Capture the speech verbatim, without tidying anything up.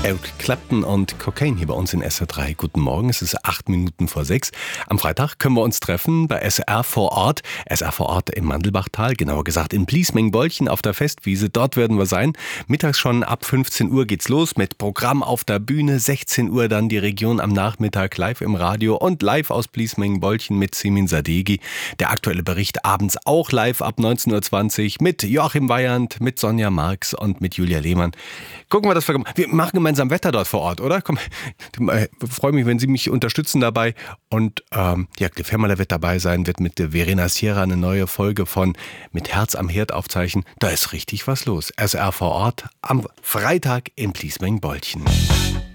Eric Clapton und Cocaine hier bei uns in S R drei. Guten Morgen, es ist acht Minuten vor sechs. Am Freitag können wir uns treffen bei S R vor Ort. S R vor Ort im Mandelbachtal, genauer gesagt in Bliesming-Bolchen auf der Festwiese. Dort werden wir sein. Mittags schon ab fünfzehn Uhr geht's los mit Programm auf der Bühne. sechzehn Uhr dann die Region am Nachmittag live im Radio und live aus Bliesming-Bolchen mit Semin Sadeghi. Der aktuelle Bericht abends auch live ab neunzehn Uhr zwanzig mit Joachim Weyand, mit Sonja Marx und mit Julia Lehmann. Gucken wir das. Wir machen gemeinsam Wetter dort vor Ort, oder? Komm, ich freue mich, wenn Sie mich unterstützen dabei. Und ähm, ja, Cliff Hemmerle wird dabei sein, wird mit der Verena Sierra eine neue Folge von Mit Herz am Herd aufzeichnen. Da ist richtig was los. S R vor Ort am Freitag in Bliesming-Bolchen.